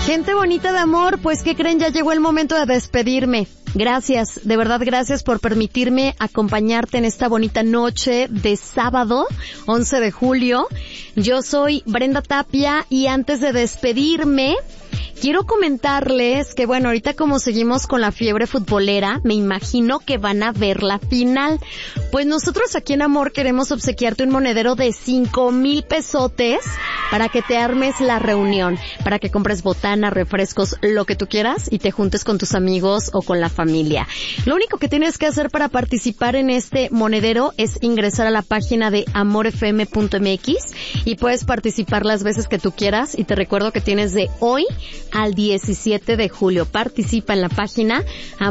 Gente bonita de amor, pues ¿qué creen? Ya llegó el momento de despedirme. Gracias, de verdad gracias por permitirme acompañarte en esta bonita noche de sábado, 11 de julio. Yo soy Brenda Tapia y antes de despedirme, quiero comentarles que bueno, ahorita como seguimos con la fiebre futbolera, me imagino que van a ver la final. Pues nosotros aquí en Amor queremos obsequiarte un monedero de 5,000 pesotes para que te armes la reunión, para que compres botana, refrescos, lo que tú quieras y te juntes con tus amigos o con la familia. Lo único que tienes que hacer para participar en este monedero es ingresar a la página de amorfm.mx y puedes participar las veces que tú quieras y te recuerdo que tienes de hoy al 17 de julio. Participa en la página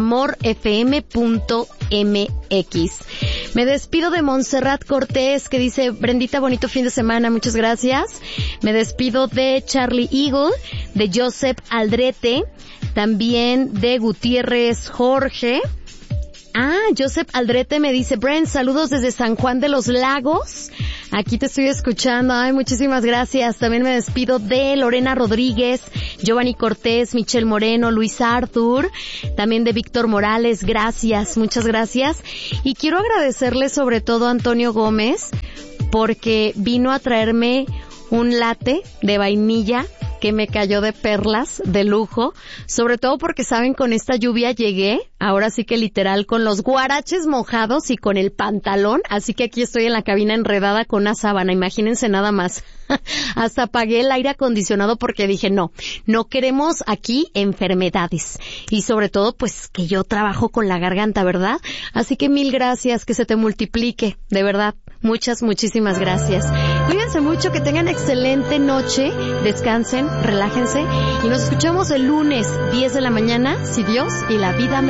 amorfm.mx. Me despido de Montserrat Cortés, que dice, Brendita, bonito fin de semana, muchas gracias. Me despido de Charlie Eagle, de Joseph Aldrete, también de Gutiérrez Jorge. Joseph Aldrete me dice, Brent, saludos desde San Juan de los Lagos. Aquí te estoy escuchando. Ay, muchísimas gracias. También me despido de Lorena Rodríguez, Giovanni Cortés, Michelle Moreno, Luis Arthur, también de Víctor Morales. Gracias, muchas gracias. Y quiero agradecerle sobre todo a Antonio Gómez porque vino a traerme un latte de vainilla que me cayó de perlas, de lujo, sobre todo porque saben, con esta lluvia llegué, ahora sí que literal, con los guaraches mojados y con el pantalón, así que aquí estoy en la cabina enredada con una sábana, imagínense nada más. Hasta apagué el aire acondicionado porque dije, no queremos aquí enfermedades. Y sobre todo, pues, que yo trabajo con la garganta, ¿verdad? Así que 1000 gracias, que se te multiplique, de verdad. Muchísimas gracias. Cuídense mucho, que tengan excelente noche, descansen, relájense y nos escuchamos el lunes 10 de la mañana, si Dios y la vida me